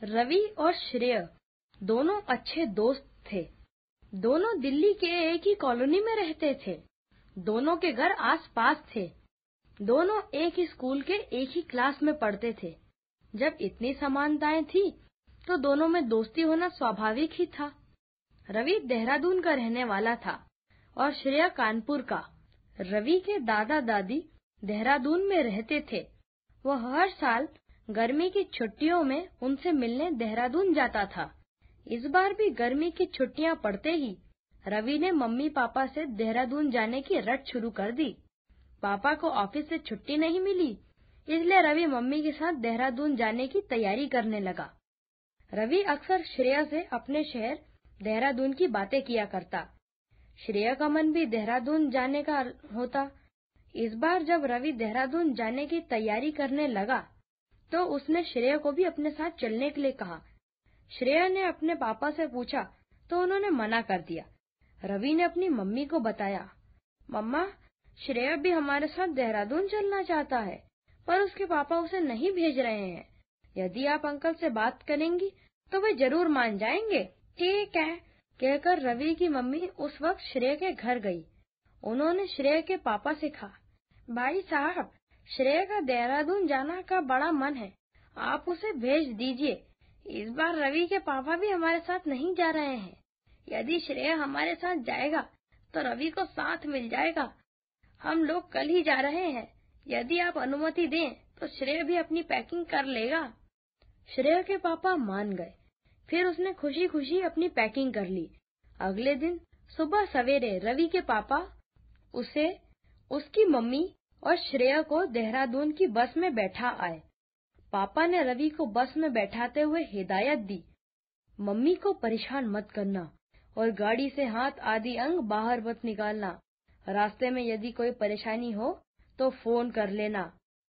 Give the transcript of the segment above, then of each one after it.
रवि और श्रेय दोनों अच्छे दोस्त थे। दोनों दिल्ली के एक ही कॉलोनी में रहते थे। दोनों के घर आस-पास थे। दोनों एक ही स्कूल के एक ही क्लास में पढ़ते थे। जब इतनी समानताएं थी, तो दोनों में दोस्ती होना स्वाभाविक ही था। रवि देहरादून का रहने वाला था और श्रेय कानपुर का। रवि के दादा-दादी देहरादून में रहते थे। वह हर साल गर्मी की छुट्टियों में उनसे मिलने देहरादून जाता था। इस बार भी गर्मी की छुट्टियां पड़ते ही रवि ने मम्मी पापा से देहरादून जाने की रट शुरू कर दी। पापा को ऑफिस से छुट्टी नहीं मिली, इसलिए रवि मम्मी के साथ देहरादून जाने की तैयारी करने लगा। रवि अक्सर श्रेया से अपने शहर देहरादून की बातें किया करता। श्रेया का मन भी देहरादून जाने का होता। इस बार जब रवि देहरादून जाने की तैयारी करने लगा, तो उसने श्रेया को भी अपने साथ चलने के लिए कहा। श्रेया ने अपने पापा से पूछा, तो उन्होंने मना कर दिया। रवि ने अपनी मम्मी को बताया, मम्मा, श्रेया भी हमारे साथ देहरादून चलना चाहता है, पर उसके पापा उसे नहीं भेज रहे हैं। यदि आप अंकल से बात करेंगी, तो वे जरूर मान जाएंगे। ठीक है, कहकर रवि की मम्मी उस वक्त श्रेया के घर गई। उन्होंने श्रेया के पापा से कहा, भाई साहब, श्रेया का देहरादून जाना का बड़ा मन है, आप उसे भेज दीजिए। इस बार रवि के पापा भी हमारे साथ नहीं जा रहे हैं। यदि श्रेया हमारे साथ जाएगा, तो रवि को साथ मिल जाएगा। हम लोग कल ही जा रहे हैं। यदि आप अनुमति दें, तो श्रेया भी अपनी पैकिंग कर लेगा। श्रेया के पापा मान गए। फिर उसने खुशी खुशी अपनी पैकिंग कर ली। अगले दिन सुबह सवेरे रवि के पापा उसे, उसकी मम्मी और श्रेया को देहरादून की बस में बैठा आए। पापा ने रवि को बस में बैठाते हुए हिदायत दी, मम्मी को परेशान मत करना और गाड़ी से हाथ आदि अंग बाहर मत निकालना। रास्ते में यदि कोई परेशानी हो तो फोन कर लेना।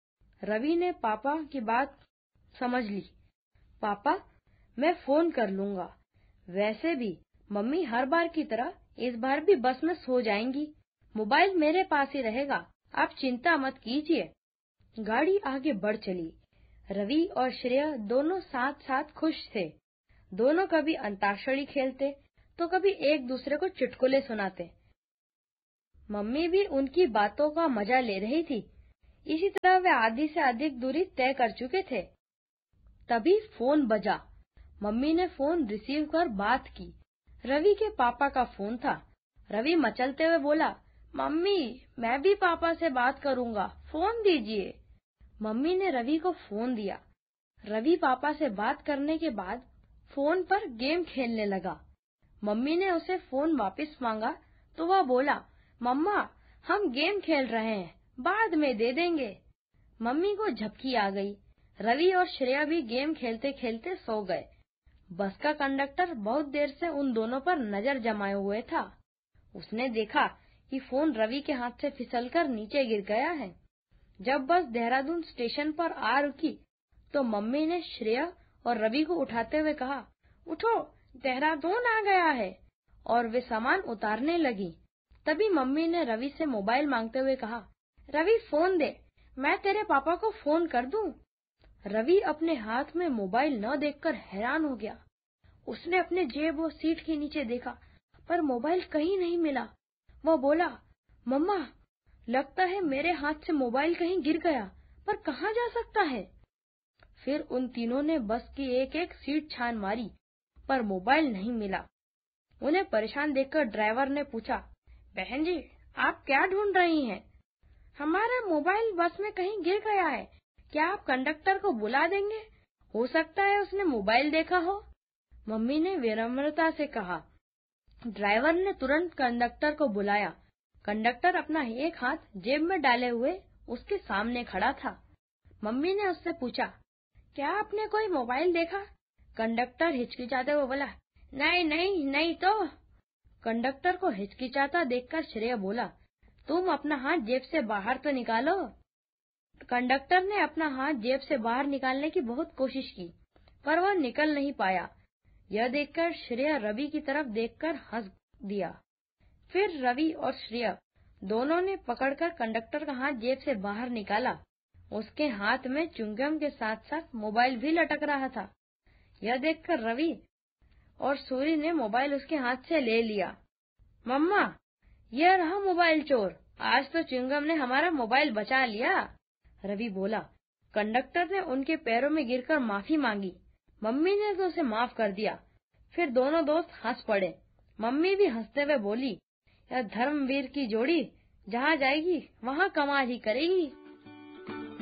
रवि ने पापा की बात समझ ली। पापा, मैं फोन कर लूंगा। वैसे भी मम्मी हर बार की तरह इस बार भी बस में सो जाएंगी। मोबाइल मेरे पास ही रहेगा, आप चिंता मत कीजिए। गाड़ी आगे बढ़ चली। रवि और श्रेया दोनों साथ साथ खुश थे। दोनों कभी अंताक्षरी खेलते, तो कभी एक दूसरे को चुटकुले सुनाते। मम्मी भी उनकी बातों का मजा ले रही थी। इसी तरह वे आधी से अधिक दूरी तय कर चुके थे। तभी फोन बजा। मम्मी ने फोन रिसीव कर बात की। रवि के पापा का फोन था। रवि मचलते हुए बोला, मम्मी, मैं भी पापा से बात करूंगा, फोन दीजिए। मम्मी ने रवि को फोन दिया। रवि पापा से बात करने के बाद फोन पर गेम खेलने लगा। मम्मी ने उसे फोन वापस मांगा, तो वह बोला, मम्मा, हम गेम खेल रहे हैं, बाद में दे देंगे। मम्मी को झपकी आ गई। रवि और श्रेया भी गेम खेलते खेलते सो गए। बस का कंडक्टर बहुत देर से उन दोनों पर नजर जमाए हुए था। उसने देखा कि फोन रवि के हाथ से फिसलकर नीचे गिर गया है। जब बस देहरादून स्टेशन पर आ रुकी, तो मम्मी ने श्रेया और रवि को उठाते हुए कहा, उठो, देहरादून आ गया है, और वे सामान उतारने लगी। तभी मम्मी ने रवि से मोबाइल मांगते हुए कहा, रवि फोन दे, मैं तेरे पापा को फोन कर दूं। रवि अपने हाथ में मोबाइल न देखकर हैरान हो गया। उसने अपने जेब और सीट के नीचे देखा, पर मोबाइल कहीं नहीं मिला। वह बोला, मम्मा, लगता है मेरे हाथ से मोबाइल कहीं गिर गया, पर कहाँ जा सकता है। फिर उन तीनों ने बस की एक एक सीट छान मारी, पर मोबाइल नहीं मिला। उन्हें परेशान देखकर ड्राइवर ने पूछा, बहन जी, आप क्या ढूंढ रही हैं? हमारा मोबाइल बस में कहीं गिर गया है, क्या आप कंडक्टर को बुला देंगे? हो सकता है उसने मोबाइल देखा हो। मम्मी ने विनम्रता से कहा। ड्राइवर ने तुरंत कंडक्टर को बुलाया। कंडक्टर अपना एक हाथ जेब में डाले हुए उसके सामने खड़ा था। मम्मी ने उससे पूछा, क्या आपने कोई मोबाइल देखा? कंडक्टर हिचकिचाते हुए बोला, नहीं नहीं नहीं तो। कंडक्टर को हिचकिचाता देखकर श्रेया बोला, तुम अपना हाथ जेब से बाहर तो निकालो। कंडक्टर ने अपना हाथ जेब से बाहर निकालने की बहुत कोशिश की, पर वह निकल नहीं पाया। यह देखकर श्रेया रवि की तरफ देखकर हंस दिया। फिर रवि और श्रेया दोनों ने पकड़कर कंडक्टर का हाथ जेब से बाहर निकाला। उसके हाथ में च्युइंगम के साथ साथ मोबाइल भी लटक रहा था। यह देखकर रवि और सूरी ने मोबाइल उसके हाथ से ले लिया। मम्मा, यह रहा मोबाइल चोर, आज तो च्युइंगम ने हमारा मोबाइल बचा लिया। रवि बोला। कंडक्टर ने उनके पैरों में गिरकर माफी मांगी। मम्मी ने तो उसे माफ कर दिया। फिर दोनों दोस्त हंस पड़े। मम्मी भी हंसते हुए बोली, यह धर्मवीर की जोड़ी जहाँ जाएगी वहाँ कमाल ही करेगी।